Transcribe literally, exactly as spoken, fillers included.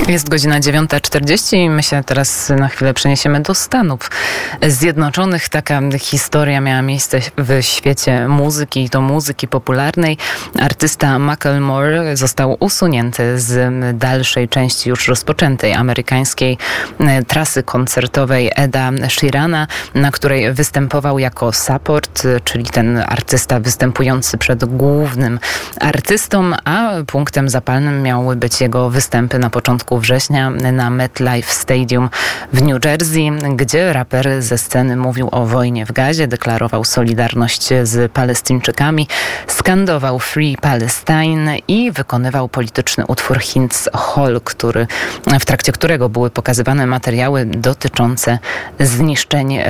Jest godzina dziewiąta czterdzieści i my się teraz na chwilę przeniesiemy do Stanów Zjednoczonych. Taka historia miała miejsce w świecie muzyki i to muzyki popularnej. Artysta Macklemore został usunięty z dalszej części już rozpoczętej amerykańskiej trasy koncertowej Eda Sheerana, na której występował jako support, czyli ten artysta występujący przed głównym artystą, a punktem zapalnym miały być jego występy na początku września na MetLife Stadium w New Jersey, gdzie raper ze sceny mówił o wojnie w Gazie, deklarował solidarność z Palestyńczykami, skandował Free Palestine i wykonywał polityczny utwór Hits Hall, który, w trakcie którego były pokazywane materiały dotyczące zniszczeń